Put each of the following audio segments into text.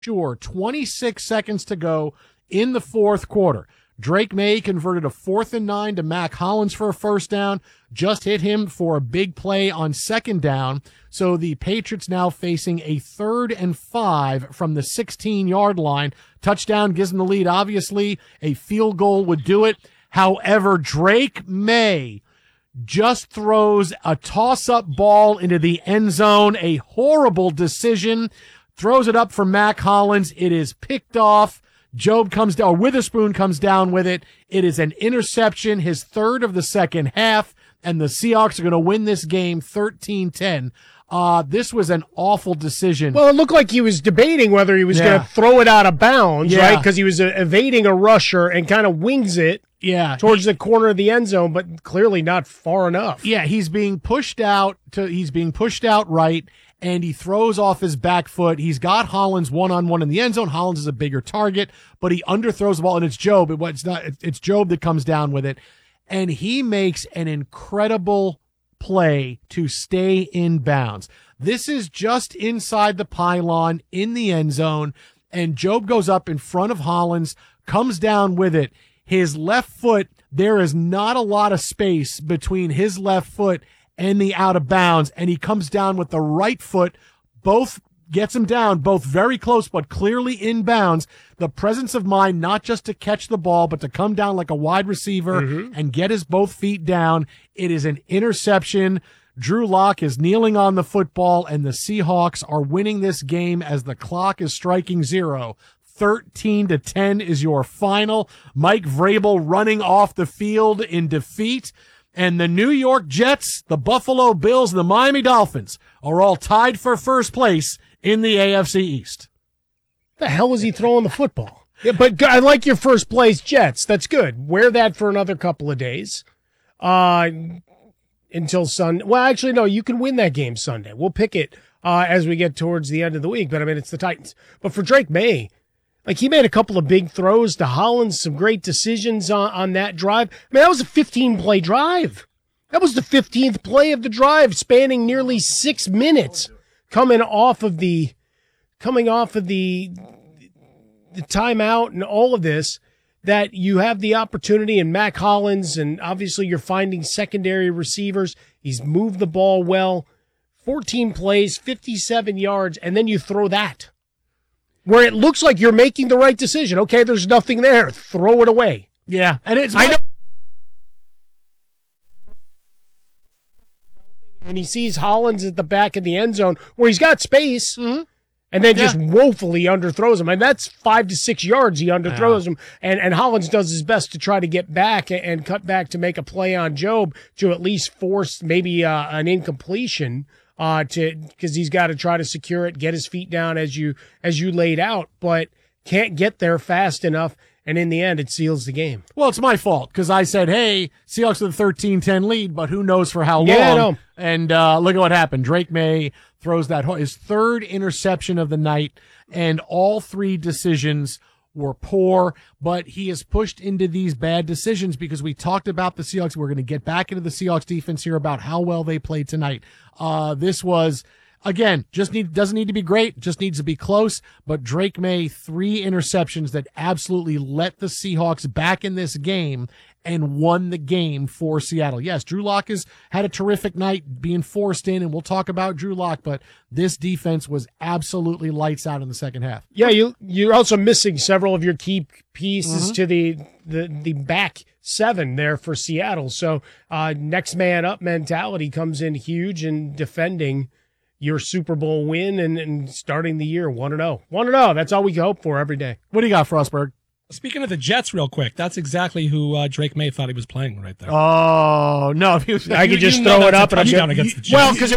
Sure, 26 seconds to go in the fourth quarter. Drake May converted a 4th and 9 to Mac Hollins for a first down, just hit him for a big play on second down. So the Patriots now facing a 3rd and 5 from the 16-yard line. Touchdown gives them the lead. Obviously, a field goal would do it. However, Drake May just throws a toss-up ball into the end zone. A horrible decision. Throws it up for Mac Hollins. It is picked off. Job comes down, or Witherspoon comes down with it. It is an interception, his 3rd of the second half, and the Seahawks are going to win this game 13-10. This was an awful decision. Well, it looked like he was debating whether he was going to throw it out of bounds, right? Because he was evading a rusher and kind of wings it towards the corner of the end zone, but clearly not far enough. Yeah, he's being pushed out right, and he throws off his back foot. He's got Hollins one-on-one in the end zone. Hollins is a bigger target, but he underthrows the ball, and it's Job. It's Job that comes down with it, and he makes an incredible play to stay in bounds. This is just inside the pylon in the end zone, and Job goes up in front of Hollins, comes down with it. His left foot, there is not a lot of space between his left foot and the out of bounds, and he comes down with the right foot, both gets him down, both very close, but clearly in bounds. The presence of mind, not just to catch the ball, but to come down like a wide receiver and get his both feet down. It is an interception. Drew Lock is kneeling on the football, and the Seahawks are winning this game as the clock is striking 0. 13-10 is your final. Mike Vrabel running off the field in defeat. And the New York Jets, the Buffalo Bills, and the Miami Dolphins are all tied for first place in the AFC East. The hell was he throwing the football? Yeah, but I like your first place Jets. That's good. Wear that for another couple of days. Until Sunday. Well, actually, no, you can win that game Sunday. We'll pick it as we get towards the end of the week. But, I mean, it's the Titans. But for Drake May, like, he made a couple of big throws to Hollins, some great decisions on that drive. I mean, that was a 15-play drive. That was the 15th play of the drive, spanning nearly 6 minutes, coming off of the timeout and all of this, that you have the opportunity, and Mac Hollins, and obviously you're finding secondary receivers. He's moved the ball well. 14 plays, 57 yards, and then you throw that, where it looks like you're making the right decision. Okay, there's nothing there. Throw it away. Yeah, and I know. And he sees Hollins at the back of the end zone where he's got space, and then just woefully underthrows him. And that's 5 to 6 yards he underthrows him. And Hollins does his best to try to get back and cut back to make a play on Job to at least force maybe an incompletion. Because he's got to try to secure it, get his feet down as you laid out, but can't get there fast enough, and in the end, it seals the game. Well, it's my fault, because I said, hey, Seahawks with a 13-10 lead, but who knows for how long. Yeah, I know. And look at what happened. Drake May throws his 3rd interception of the night, and all 3 decisions were poor, but he is pushed into these bad decisions because we talked about the Seahawks. We're going to get back into the Seahawks defense here about how well they played tonight. This was, again, doesn't need to be great, just needs to be close, but Drake May, 3 interceptions that absolutely let the Seahawks back in this game and won the game for Seattle. Yes, Drew Lock has had a terrific night being forced in, and we'll talk about Drew Lock, but this defense was absolutely lights out in the second half. Yeah, you're also missing several of your key pieces to the back 7 there for Seattle. So next man up mentality comes in huge in defending your Super Bowl win and starting the year 1-0. 1-0, that's all we can hope for every day. What do you got, Frostberg? Speaking of the Jets real quick, that's exactly who Drake May thought he was playing right there. Oh, no. I could just throw it up and touchdown against the Jets. Well, because it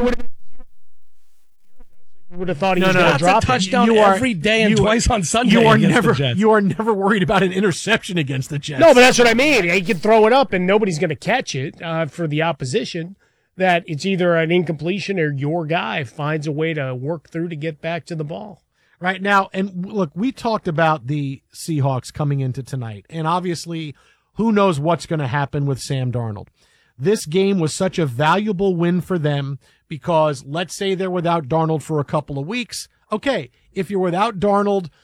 would have thought he was going to drop a touchdown every day and twice on Sunday. You are never worried about an interception against the Jets. No, but that's what I mean. He can throw it up and nobody's going to catch it for the opposition. That it's either an incompletion or your guy finds a way to work through to get back to the ball. Right now, and look, we talked about the Seahawks coming into tonight, and obviously, who knows what's going to happen with Sam Darnold. This game was such a valuable win for them because let's say they're without Darnold for a couple of weeks. okay, if you're without Darnold,